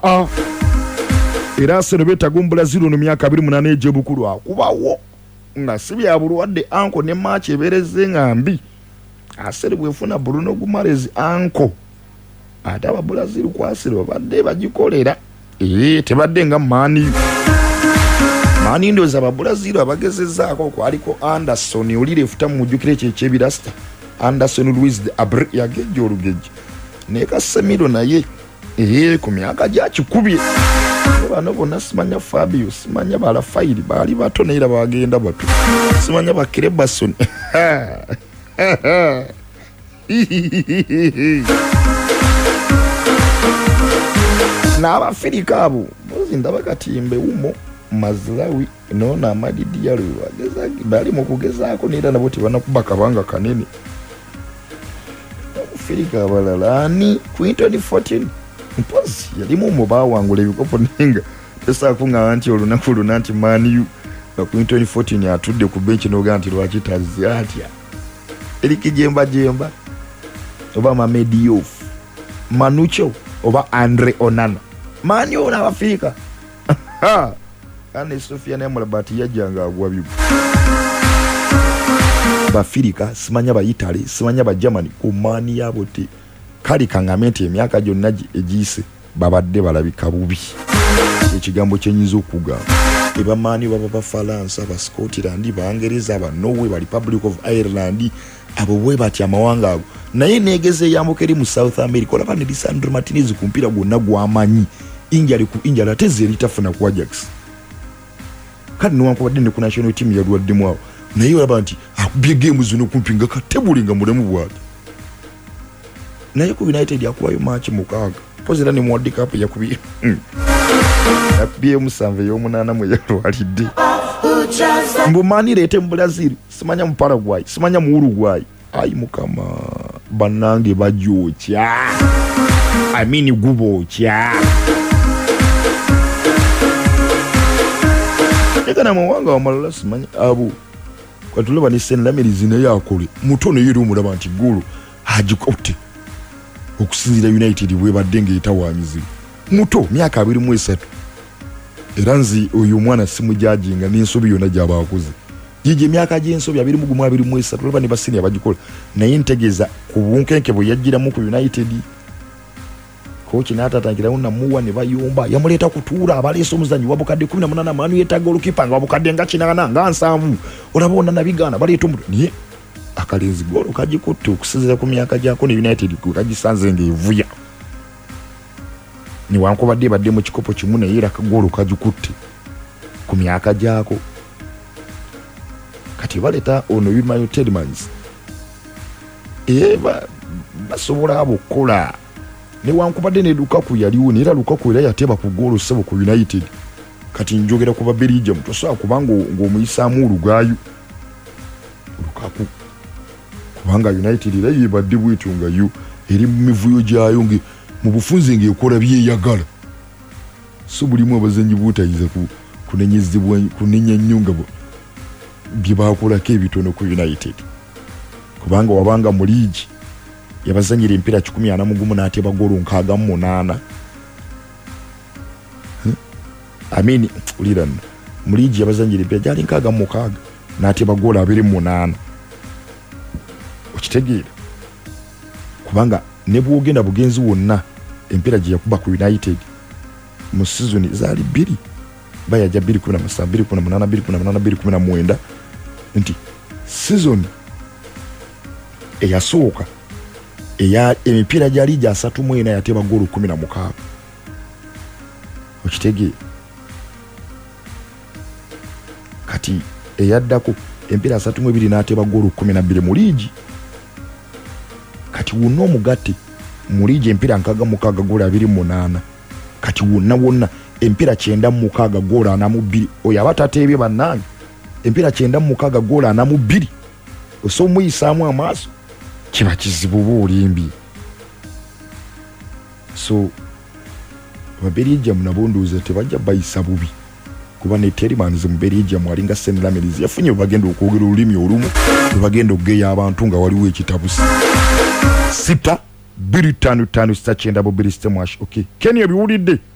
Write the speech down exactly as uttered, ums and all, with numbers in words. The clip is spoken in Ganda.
ah era Arsenal betagumbula zero mu myaka abiri mu munana ejebukulu akubawo nga sibi abulwadde anko ne match ebereze ngambi Arsenal bwefuna Bruno Guimaraes anko ate aba Brazil kwa Arsenal badde bagikolera eh tebadde nga mani mani ndoza aba Brazil abagezezaako ko aliko Anderson olire futa mu jukire kye chebirasta Anderson Luiz de Abreu yageje olugeje ne Casemiro naye eh ku myaka gya kikubye bano bonna simanya Fabio simanya bala faili bali bato neira bagenda bato simanya bakire Basson na Abafrika abo muzinda bakatimbe umo Mazraoui no na Amadi Diallo bageza bali mu kugezaako neira nabo tibanakuba kabanga kanene Abafrika balalani ku twenty fourteen mpozi yalimu muba wangule bikopo ninga pesa kunga anti olunaku lunanti maniu ku twenty fourteen atudde ku bench no ganti lwakitazi atya eriki jemba jemba oba Mamedi Diouf Manucho oba Andre Onana mani ona Abafrika ha ane Sofia ne mulabati yajanga agwabibu Bafrika simanya ba Italy simanya ba Germany ku mani yabote kali kangamenti emyaka gyonna ejise babadde balabika bubi ekigambo kyenyizo okugamba ebamani baba ba France ba Scotland ba Angereza ba Norway ba Republic of Ireland abo bwe bati amawanga ago naye negeze yamukeri mu South America olaba ne Lisandro Martinez kumpira gwonna gwamanyi injali ku injali ateze litafuna ku Ajax kadi no wanko badde ku national team ya Rwanda mwawo naye olaba nti akubye game zino kumpinga katebulinga mulemu bwati naye ku United yakubayo match mukaga pozera ni World Cup yakubiye yakubiye musanve yo munana mwe yalwalidde mbumani lete mu Brazil simanya mu Paraguay simanya mu Uruguay ayi mukama banange bajocha I mean gubocha ekana mwanga wa malala simanya abu kwatuleba ni Sen Lamelizi naye akole mutono yero mulaba nti golo hajikote okusinzira United bwe badenge etawanyizi muto myaka abiri mu esatu eranzi oyo mwana simu jajinga n'ensobi yona jaba akoze jije myaka jensobi abiri mu gumu abiri mu esatu leba ne basini abagikola naye ntegeza ku bunkenke bwe yagira mu ku United coach nata tangira una muwa ne bayomba yamuleta kutura abaleso muzanyi wabukadde kumi na munana manu yetaga olukipa nga wabukadde nga kinagana nga nsanvu olabona nabigana baleto niye akalinzi golo kajikutte okusinzira ku myaka gyako ne United kagisanze ngevuya ni wanko badde badde mu kikopo kimu ne yira kagolo kajikutte ku myaka gyako kati baleta ono Yulman Tielemans eba basobola abokola ne wanko badde ne Lukaku yaliwo ne era Lukaku era yateba ku golo sebo ku United kati njogera ku Belgium tosobola kubanga ng'omuyisamu olugayu Lukaku kubanga United ira yibadde bwetunga yo eri mivuyo jayo nge mu bufunze nge ekola byeyagala so bulimu abazanyi butayiza ku kunenyezibwa kunenya nyunga bo bibakola ke bitono ku United kubanga wabanga mu league yabazanyira empira kikumi ana mugumu na ate bagolo nkaga mu munana hmm? I mean uliran mu league yabazanyira empira jali nkaga mu kaga na ate bagolo abiri mu munana okitegeera kubanga ne bwogenda bugenzi wonna empira gye yakuba ku United mu season zali biri baya ja biri kumi na musanvu biri kumi na munana biri kumi na munana biri kumi na mwenda nti season eyasooka eya emipira gyali gya asatu mu ena yateba golo kumi na mukaaga okitegeera kati eyaddako empira asatu mu ebiri n'ateba golo kumi na bbiri mu liigi kati wonna omugatte mu liigi empira nkaga mukaaga golo abiri mu munaana kati wonna wonna empira kyenda mu mukaaga golo ana mu bbiri oyo aba tateebye bannange empira kyenda mu mukaaga golo ana mu bbiri oso omuyisaamu amaaso kiba kizibu bwolimbi so Ababelgium nabo ndowooza tebajja bayisa bubi kuba ne Tielemans mu Belgium alinga Sen Lamelizi yafunye bagenda okwogera olulimi olumu bagenda okugeya abantu nga waliwo ekitabusi sita biri tano tano sita kyenda bo biri sita mwash okay Kenya biwulidde